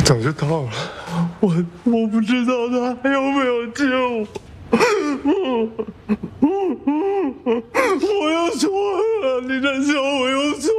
早就到了，我不知道他还有没有救我。我又错了，你再救我又错